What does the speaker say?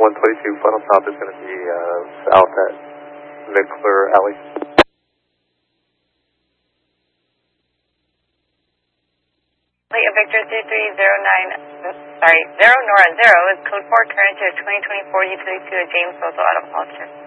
122, final stop is going to be south at Mickler Alley. Victor 3309, 0 Nora 0 is code 4 current to 2024 utility to a James Soto Auto Officer.